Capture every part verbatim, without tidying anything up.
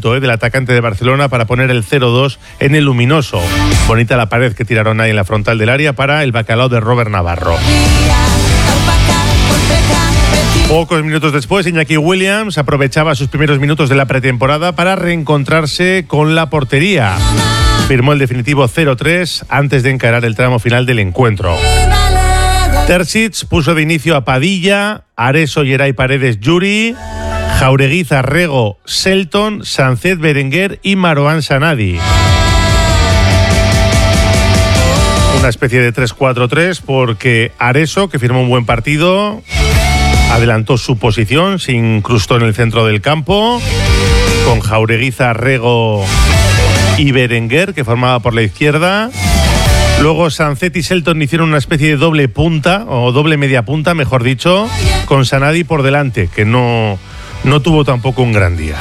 punto eh, del atacante de Barcelona para poner el cero dos en el luminoso. Bonita la pared que tiraron ahí en la frontal del área para el bacalao de Robert Navarro. Pocos minutos después, Iñaki Williams aprovechaba sus primeros minutos de la pretemporada para reencontrarse con la portería. Firmó el definitivo cero tres antes de encarar el tramo final del encuentro. Terzic puso de inicio a Padilla, Areso, Yeray, Paredes, Yuri, Jaureguiza, Rego, Selton, Sancet, Berenguer y Marouane Sanadi. Una especie de tres cuatro tres porque Areso, que firmó un buen partido, adelantó su posición, se incrustó en el centro del campo, con Jaureguiza, Rego y Berenguer, que formaba por la izquierda. Luego Sancet y Selton hicieron una especie de doble punta, o doble media punta, mejor dicho, con Sanadi por delante, que no, no tuvo tampoco un gran día.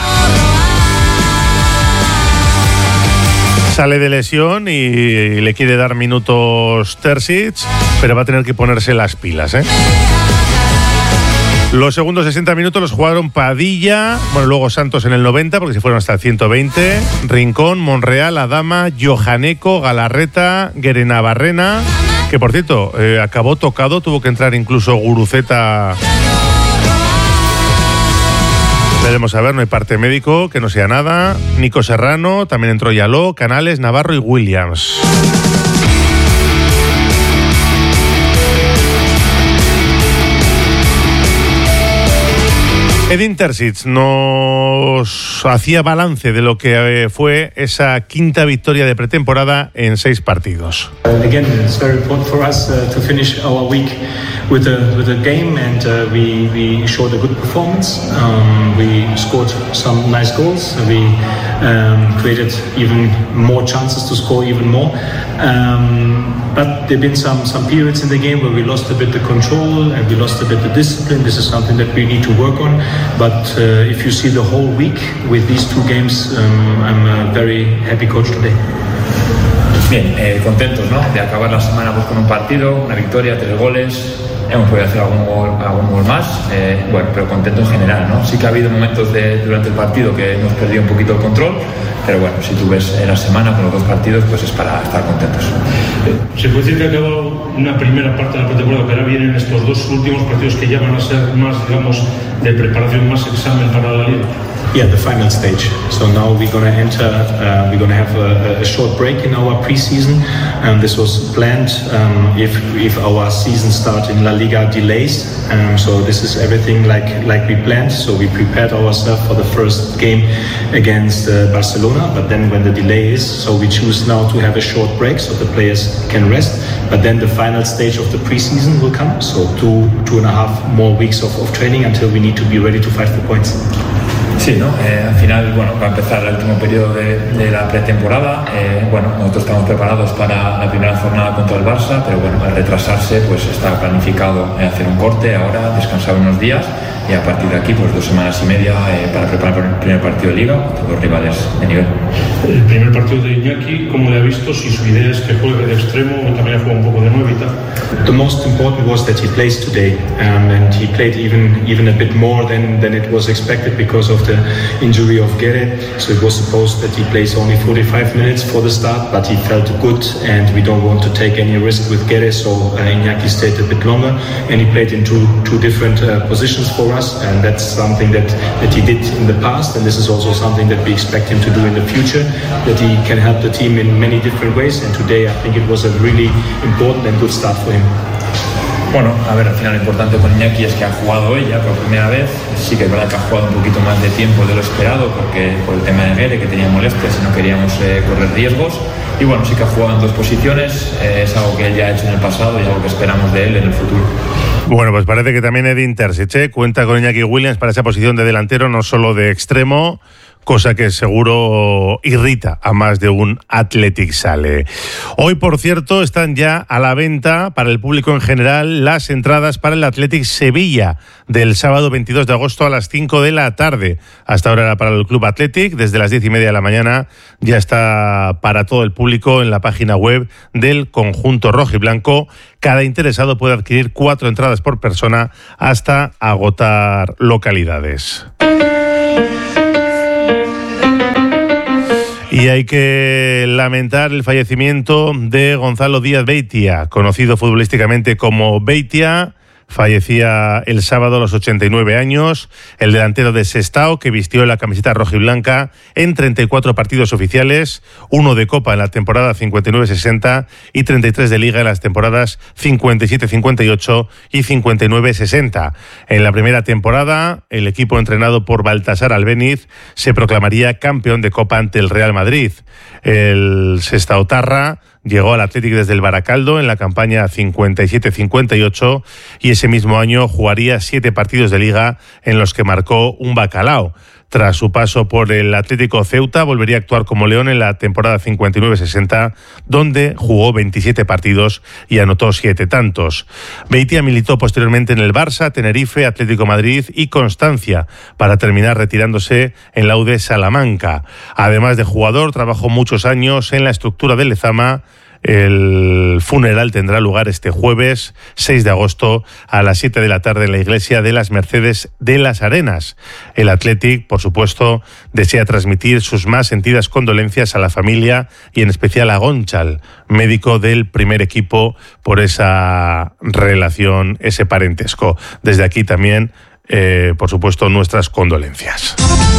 Sale de lesión y le quiere dar minutos Terzic, pero va a tener que ponerse las pilas, ¿eh? Los segundos sesenta minutos los jugaron Padilla, bueno, luego Santos en el noventa, porque se fueron hasta el ciento veinte, Rincón, Monreal, Adama, Johaneco, Galarreta, Guerenabarrena, que por cierto, eh, acabó tocado, tuvo que entrar incluso Guruceta. Veremos a ver, no hay parte médico, que no sea nada. Nico Serrano, también entró Yaló, Canales, Navarro y Williams. Edin Terzic nos hacía balance de lo que fue esa quinta victoria de pretemporada en seis partidos. Again, it's very important for us uh, to finish our week with a with a game, and uh, we we showed a good performance. Um, we scored some nice goals. We um, created even more chances to score even more. Um, but there've been some some periods in the game where we lost a bit the control and we lost a bit the discipline. This is something that we need to work on. But uh, if you see the whole week with these two games, um, I'm a very happy coach today. Bien, eh, contentos, ¿no? De acabar la semana pues, con un partido, una victoria, tres goles. Hemos podido hacer algún gol, algún gol más, eh, bueno, pero contento en general, ¿no? Sí que ha habido momentos de, durante el partido que hemos perdido un poquito el control, pero bueno, si tú ves en la semana con los dos partidos, pues es para estar contentos. Se puede decir que ha acabado una primera parte de la pretemporada, pero ahora vienen estos dos últimos partidos que ya van a ser más, digamos, de preparación, más examen para la liga. Yeah, the final stage. So now we're going to enter, uh, we're going to have a, a short break in our preseason. Um, this was planned um, if if our season start in La Liga delays. Um, so this is everything like like we planned. So we prepared ourselves for the first game against uh, Barcelona. But then when the delay is, so we choose now to have a short break so the players can rest. But then the final stage of the preseason will come. So two two and a half more weeks of, of training until we need to be ready to fight for points. Sí, ¿no? Eh, al final, bueno, va a empezar el último periodo de, de la pretemporada. Eh, bueno, nosotros estamos preparados para la primera jornada contra el Barça, pero bueno, al retrasarse, pues está planificado hacer un corte ahora, descansar unos días y a partir de aquí, pues dos semanas y media eh, para preparar el primer partido de Liga contra los rivales de nivel. El primer partido de Iñaki, ¿cómo le ha visto? Si su idea es que juegue de extremo o también juega un poco de nueve y tal. The most important was that he plays today, um, and he played even even a bit more than, than it was expected because of the injury of Guerre. So it was supposed that he plays only forty-five minutes for the start, but he felt good, and we don't want to take any risk with Guerre, so uh, Iñaki stayed a bit longer, and he played in two two different uh, positions for us, and that's something that, that he did in the past, and this is also something that we expect him to do in the future, that he can help the team in many different ways, and today I think it was a really important and good start for him. Bueno, a ver, al final lo importante con Iñaki es que ha jugado hoy ya por primera vez. Sí que es verdad que ha jugado un poquito más de tiempo de lo esperado porque por el tema de Guerre, que tenía molestias y no queríamos eh, correr riesgos. Y bueno, sí que ha jugado en dos posiciones, eh, es algo que él ya ha hecho en el pasado y algo que esperamos de él en el futuro. Bueno, pues parece que también Edin Terzic ¿eh? cuenta con Iñaki Williams para esa posición de delantero, no solo de extremo, cosa que seguro irrita a más de un Athletic Sale. Hoy, por cierto, están ya a la venta para el público en general las entradas para el Athletic Sevilla del sábado veintidós de agosto a las cinco de la tarde. Hasta ahora era para el Club Athletic, desde las diez y media de la mañana ya está para todo el público en la página web del conjunto rojiblanco. Cada interesado puede adquirir cuatro entradas por persona hasta agotar localidades. Y hay que lamentar el fallecimiento de Gonzalo Díaz Beitia, conocido futbolísticamente como Beitia. Fallecía el sábado a los ochenta y nueve años, el delantero de Sestao, que vistió la camiseta rojiblanca en treinta y cuatro partidos oficiales, uno de Copa en la temporada cincuenta y nueve sesenta y treinta y tres de Liga en las temporadas cincuenta y siete cincuenta y ocho y cincuenta y nueve sesenta. En la primera temporada, el equipo entrenado por Baltasar Albéniz se proclamaría campeón de Copa ante el Real Madrid. El Sestaotarra llegó al Athletic desde el Baracaldo en la campaña cincuenta y siete cincuenta y ocho y ese mismo año jugaría siete partidos de Liga en los que marcó un bacalao. Tras su paso por el Atlético Ceuta, volvería a actuar como León en la temporada cincuenta y nueve sesenta, donde jugó veintisiete partidos y anotó siete tantos. Beitia militó posteriormente en el Barça, Tenerife, Atlético Madrid y Constancia, para terminar retirándose en la U D Salamanca. Además de jugador, trabajó muchos años en la estructura del Lezama. El funeral tendrá lugar este jueves seis de agosto a las siete de la tarde en la iglesia de las Mercedes de las Arenas. El Athletic, por supuesto, desea transmitir sus más sentidas condolencias a la familia y en especial a Gonchal, médico del primer equipo, por esa relación, ese parentesco. Desde aquí también, eh, por supuesto, nuestras condolencias.